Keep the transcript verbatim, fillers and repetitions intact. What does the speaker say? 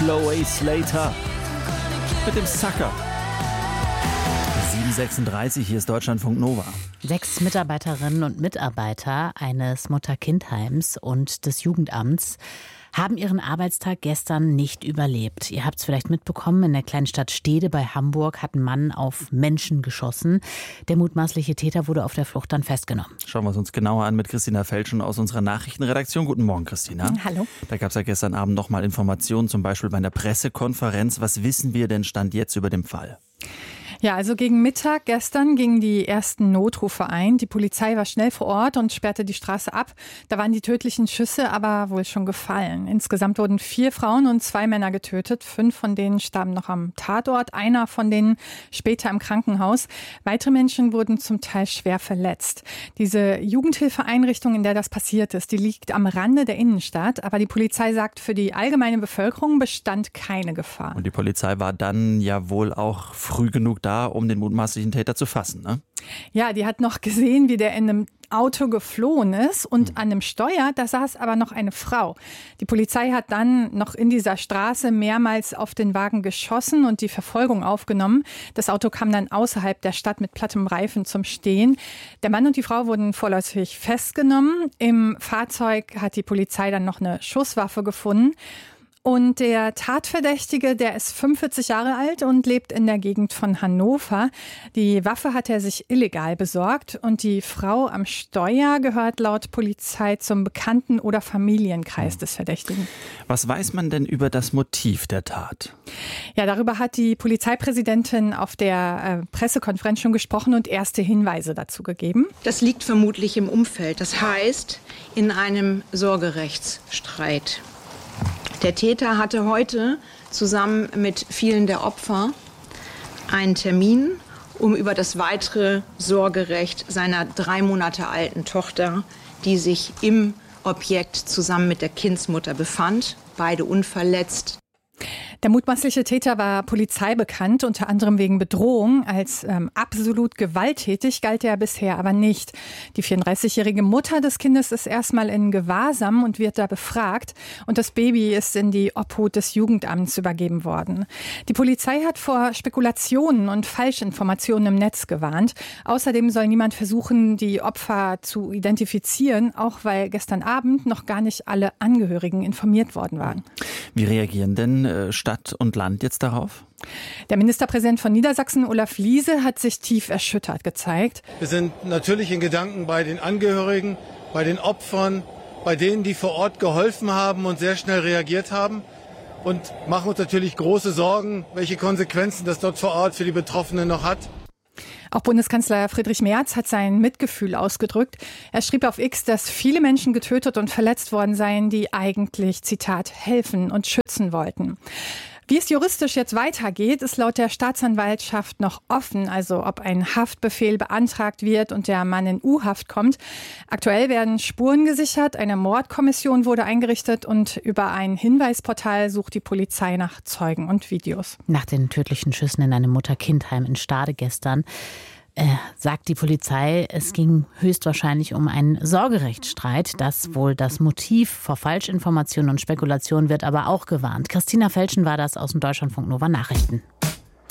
Chloe Slater mit dem Sucker. sieben Uhr sechsunddreißig, hier ist Deutschlandfunk Nova. Sechs Mitarbeiterinnen und Mitarbeiter eines Mutter-Kind-Heims und des Jugendamts haben ihren Arbeitstag gestern nicht überlebt. Ihr habt es vielleicht mitbekommen, in der kleinen Stadt Stede bei Hamburg hat ein Mann auf Menschen geschossen. Der mutmaßliche Täter wurde auf der Flucht dann festgenommen. Schauen wir es uns genauer an mit Christina Felschen aus unserer Nachrichtenredaktion. Guten Morgen, Christina. Hallo. Da gab es ja gestern Abend nochmal Informationen, zum Beispiel bei einer Pressekonferenz. Was wissen wir denn Stand jetzt über den Fall? Ja, also gegen Mittag gestern gingen die ersten Notrufe ein. Die Polizei war schnell vor Ort und sperrte die Straße ab. Da waren die tödlichen Schüsse aber wohl schon gefallen. Insgesamt wurden vier Frauen und zwei Männer getötet. Fünf von denen starben noch am Tatort, einer von denen später im Krankenhaus. Weitere Menschen wurden zum Teil schwer verletzt. Diese Jugendhilfeeinrichtung, in der das passiert ist, die liegt am Rande der Innenstadt. Aber die Polizei sagt, für die allgemeine Bevölkerung bestand keine Gefahr. Und die Polizei war dann ja wohl auch früh genug da, um den mutmaßlichen Täter zu fassen, ne? Ja, die hat noch gesehen, wie der in einem Auto geflohen ist und mhm. an dem Steuer, da saß aber noch eine Frau. Die Polizei hat dann noch in dieser Straße mehrmals auf den Wagen geschossen und die Verfolgung aufgenommen. Das Auto kam dann außerhalb der Stadt mit plattem Reifen zum Stehen. Der Mann und die Frau wurden vorläufig festgenommen. Im Fahrzeug hat die Polizei dann noch eine Schusswaffe gefunden. Und der Tatverdächtige, der ist fünfundvierzig Jahre alt und lebt in der Gegend von Hannover. Die Waffe hat er sich illegal besorgt und die Frau am Steuer gehört laut Polizei zum Bekannten- oder Familienkreis des Verdächtigen. Was weiß man denn über das Motiv der Tat? Ja, darüber hat die Polizeipräsidentin auf der äh, Pressekonferenz schon gesprochen und erste Hinweise dazu gegeben. Das liegt vermutlich im Umfeld, das heißt in einem Sorgerechtsstreit. Der Täter hatte heute zusammen mit vielen der Opfer einen Termin, um über das weitere Sorgerecht seiner drei Monate alten Tochter, die sich im Objekt zusammen mit der Kindsmutter befand, beide unverletzt. Der mutmaßliche Täter war Polizei bekannt, unter anderem wegen Bedrohung. Als ähm, absolut gewalttätig galt er bisher aber nicht. Die vierunddreißigjährige Mutter des Kindes ist erstmal in Gewahrsam und wird da befragt. Und das Baby ist in die Obhut des Jugendamts übergeben worden. Die Polizei hat vor Spekulationen und Falschinformationen im Netz gewarnt. Außerdem soll niemand versuchen, die Opfer zu identifizieren, auch weil gestern Abend noch gar nicht alle Angehörigen informiert worden waren. Wie reagieren denn äh, Stadt und Land jetzt darauf? Der Ministerpräsident von Niedersachsen, Olaf Liese, hat sich tief erschüttert gezeigt. Wir sind natürlich in Gedanken bei den Angehörigen, bei den Opfern, bei denen, die vor Ort geholfen haben und sehr schnell reagiert haben. Und machen uns natürlich große Sorgen, welche Konsequenzen das dort vor Ort für die Betroffenen noch hat. Auch Bundeskanzler Friedrich Merz hat sein Mitgefühl ausgedrückt. Er schrieb auf X, dass viele Menschen getötet und verletzt worden seien, die eigentlich, Zitat, helfen und schützen wollten. Wie es juristisch jetzt weitergeht, ist laut der Staatsanwaltschaft noch offen, also ob ein Haftbefehl beantragt wird und der Mann in U-Haft kommt. Aktuell werden Spuren gesichert, eine Mordkommission wurde eingerichtet und über ein Hinweisportal sucht die Polizei nach Zeugen und Videos. Nach den tödlichen Schüssen in einem Mutter-Kind-Heim in Stade gestern Äh, sagt die Polizei, es ging höchstwahrscheinlich um einen Sorgerechtsstreit. Das wohl das Motiv vor Falschinformationen und Spekulationen wird aber auch gewarnt. Christina Felschen war das aus dem Deutschlandfunk Nova Nachrichten.